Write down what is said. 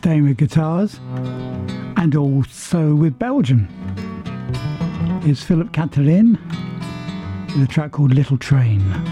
staying with guitars and also with Belgium. Here's Philip Catherine with a track called Little Train.